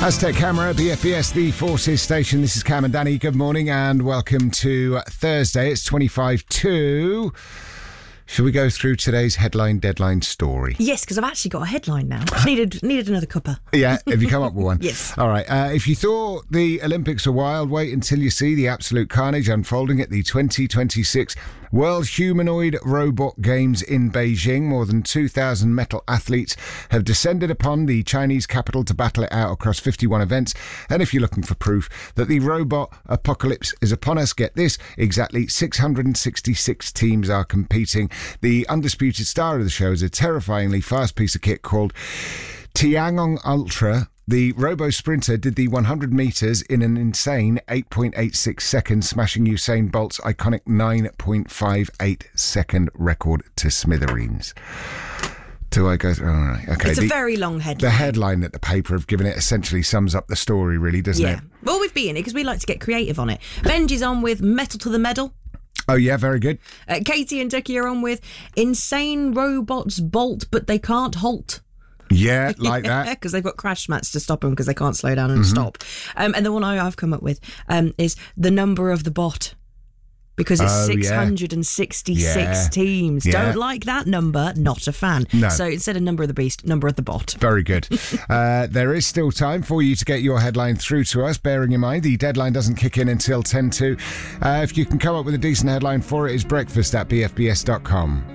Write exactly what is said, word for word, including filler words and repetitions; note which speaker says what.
Speaker 1: Aztec Camera, B F B S, the Forces Station. This is Cam and Danny. Good morning and welcome to Thursday. It's twenty-five to... Shall we go through today's headline deadline story?
Speaker 2: Yes, because I've actually got a headline now. needed needed another cuppa.
Speaker 1: Yeah, have you come up with one?
Speaker 2: Yes.
Speaker 1: All right. Uh, if you thought the Olympics were wild, wait until you see the absolute carnage unfolding at the twenty twenty-six World Humanoid Robot Games in Beijing. More than two thousand metal athletes have descended upon the Chinese capital to battle it out across fifty-one events. And if you're looking for proof that the robot apocalypse is upon us, get this, exactly six hundred sixty-six teams are competing. The undisputed star of the show is a terrifyingly fast piece of kit called Tiangong Ultra. The robo-sprinter did the one hundred metres in an insane eight point eight six seconds, smashing Usain Bolt's iconic nine point five eight second record to smithereens. Do I go through? All right. Okay.
Speaker 2: It's
Speaker 1: the,
Speaker 2: a very long headline.
Speaker 1: The headline that the paper have given it essentially sums up the story, really, doesn't
Speaker 2: yeah.
Speaker 1: it?
Speaker 2: Well, we've been it because we like to get creative on it. Benji's on with Metal to the Medal.
Speaker 1: Oh, yeah, very good.
Speaker 2: Uh, Katie and Ducky are on with Insane Robots Bolt, but they can't halt.
Speaker 1: Yeah, like that.
Speaker 2: Because they've got crash mats to stop them because they can't slow down and
Speaker 1: Mm-hmm.
Speaker 2: stop. Um, and the one I, I've come up with um, is the number of the bot. Because it's
Speaker 1: Oh, yeah.
Speaker 2: six hundred sixty-six
Speaker 1: Yeah.
Speaker 2: teams.
Speaker 1: Yeah.
Speaker 2: Don't like that number, not a fan.
Speaker 1: No.
Speaker 2: So instead of number of the beast, number of the bot.
Speaker 1: Very good. uh, there is still time for you to get your headline through to us, bearing in mind the deadline doesn't kick in until ten to. Uh, if you can come up with a decent headline for it, it's breakfast at b f b s dot com.